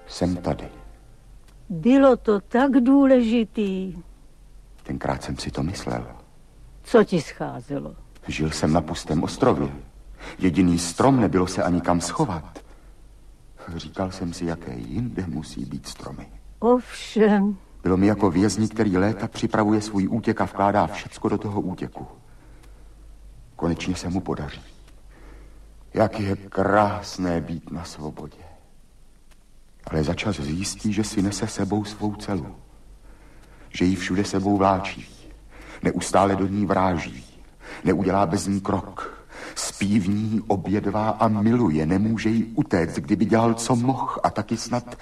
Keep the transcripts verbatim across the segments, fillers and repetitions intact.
Jsem tady. Bylo to tak důležitý. Tenkrát jsem si to myslel. Co ti scházelo? Žil jsem na pustém ostrově. Jediný strom, nebylo se ani kam schovat. Říkal jsem si, jaké jinde musí být stromy. Ovšem. Bylo mi jako vězni, který léta připravuje svůj útěk a vkládá všecko do toho útěku. Konečně se mu podaří. Jak je krásné být na svobodě. Ale za čas zjistí, že si nese sebou svou celu. Že ji všude sebou vláčí. Neustále do ní vráží. Neudělá bez ní krok. Spí v ní, obědvá a miluje. Nemůže jí utéct, kdyby dělal, co mohl. A taky snad...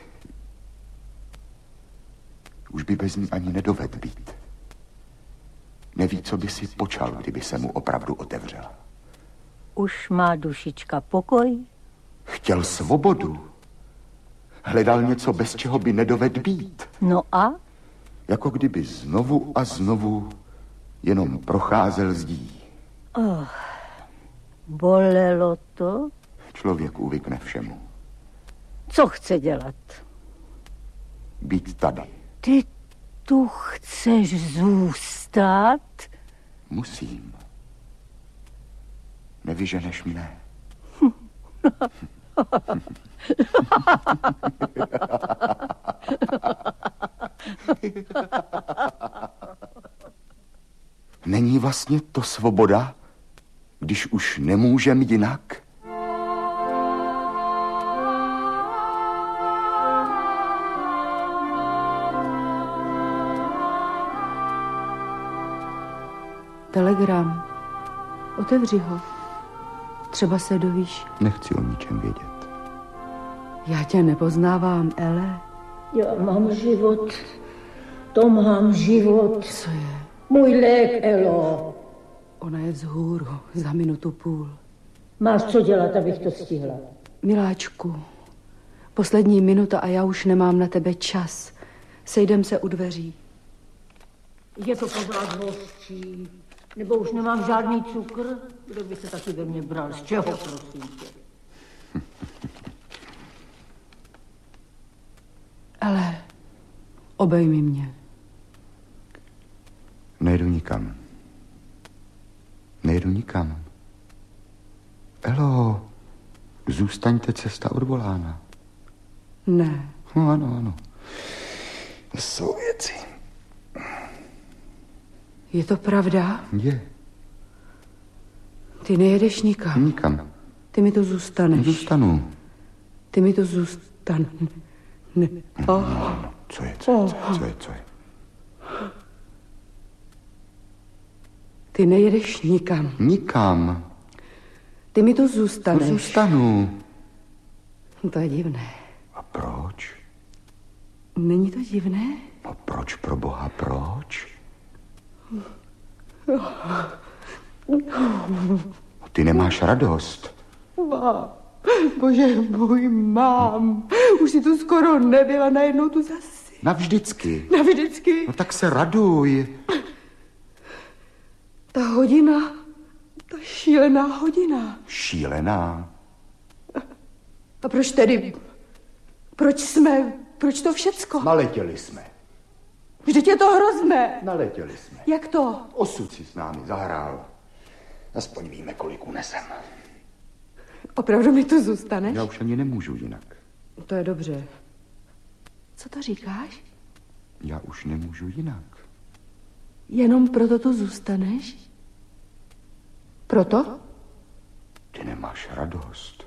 Už by bez ní ani nedoved být. Neví, co by si počal, kdyby se mu opravdu otevřela. Už má dušička pokoj? Chtěl svobodu. Hledal něco, bez čeho by nedoved být. No a? Jako kdyby znovu a znovu jenom procházel zdí. Oh, bolelo to? Člověk uvykne všemu. Co chce dělat? Být tady. Ty tu chceš zůstat? Musím. Nevyženeš mne. Není vlastně to svoboda, když už nemůžem jinak? Telegram. Otevři ho. Třeba se dovíš. Nechci o ničem vědět. Já tě nepoznávám, Ele. Já mám život. To mám život. Co je? Můj lék, Elo. Ona je vzhůru za minutu půl. Máš co dělat, abych to stihla? Miláčku, poslední minuta a já už nemám na tebe čas. Sejdem se u dveří. Je to pořád hořčí. Nebo už nemám žádný cukr? Kdo by se taky ve mně bral? Z čeho, prosím tě? Ale obejmi mě. Nejdu nikam. Nejdu nikam. Elo, zůstaňte, cesta odvolána. Ne. No, ano, ano. To jsou věci. Je to pravda? Je. Ty nejedeš nikam. Nikam. Ty mi to zůstaneš. Zůstanu. Ty mi to zůstane. Ne. Oh. Co je, co je, co je, co je, co je? Ty nejedeš nikam. Nikam. Ty mi to zůstaneš. Zůstanu. To je divné. A proč? Není to divné? A proč, pro boha, proč? Ty nemáš radost. Mám. Bože můj, mám. Už si tu skoro nebyla, najednou tu zase. Navždycky. Navždycky. No tak se raduj. Ta hodina, ta šílená hodina. Šílená? A proč tedy, proč jsme, proč to všecko? Naletěli jsme. Vždyť je to hrozné. Naletěli jsme. Jak to? Osud si s námi zahrál. Aspoň víme, kolik unesem. Opravdu mi tu zůstaneš? Já už ani nemůžu jinak. To je dobře. Co to říkáš? Já už nemůžu jinak. Jenom proto tu zůstaneš? Proto? Ty nemáš radost.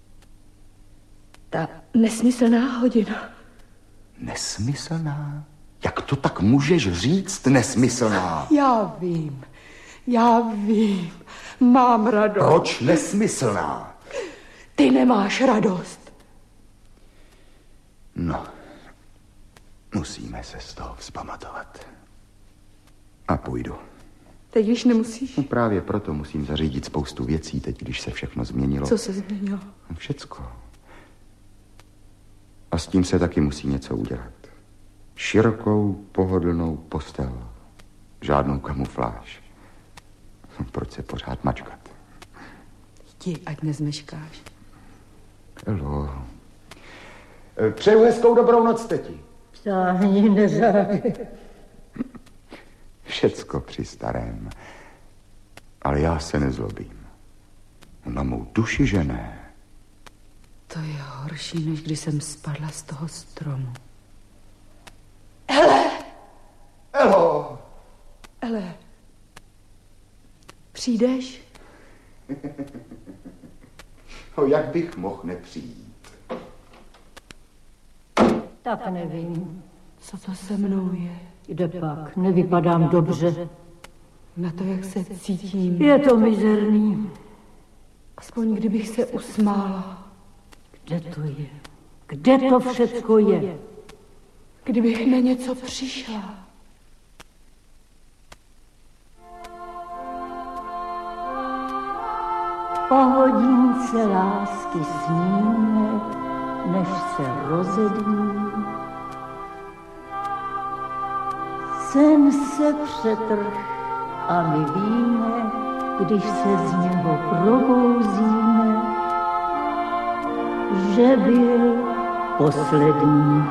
Ta nesmyslná hodina. Nesmyslná? Jak to tak můžeš říct, nesmyslná? Já vím, já vím, mám radost. Proč nesmyslná? Ty nemáš radost. No, musíme se z toho vzpamatovat. A půjdu. Teď již nemusíš? No právě proto musím zařídit spoustu věcí teď, když se všechno změnilo. Co se změnilo? Všecko. A s tím se taky musí něco udělat. Širokou, pohodlnou postel. Žádnou kamufláž. Proč se pořád mačkat? Jdi, ať nezmeškáš. Elo. Přeju hezkou dobrou noc, teti. Přáhni, neřádě. Všecko při starém. Ale já se nezlobím. Na mou duši, že ne. To je horší, než když jsem spadla z toho stromu. Ele! Elo! Ele, přijdeš? No, jak bych mohl nepřijít? Tak nevím. Co to se mnou je? Kde pak? Nevypadám dobře. Na to, jak se cítím. Je to mizerný. Aspoň kdybych se usmála. Kde to je? Kde to všecko je? Kdybych na něco přišla. Po hodince lásky sníme, než se rozední. Sen se přetrh a my víme, když se z něho probouzíme, že byl poslední.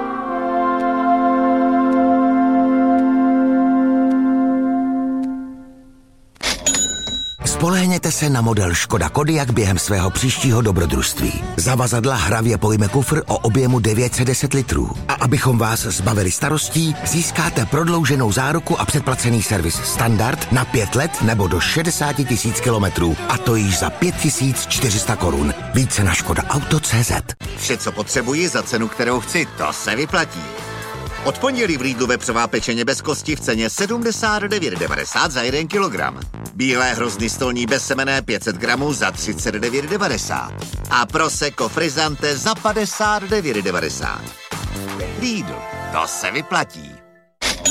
Spolehněte se na model Škoda Kodiaq během svého příštího dobrodružství. Zavazadla hravě pojme kufr o objemu devět set deset litrů. A abychom vás zbavili starostí, získáte prodlouženou záruku a předplacený servis standard na pět let nebo do šedesát tisíc kilometrů. A to již za pět tisíc čtyři sta korun. Více na škoda auto tečka cé zet. Vše, co potřebuji za cenu, kterou chci, to se vyplatí. Od pondělí v Lidlu vepřová pečeně bez kosti v ceně sedmdesát devět devadesát za jeden kilogram. Bílé hrozny stolní bezsemenné pět set gramů za třicet devět devadesát. A Prosecco Frizzante za padesát devět devadesát. Lidl, to se vyplatí.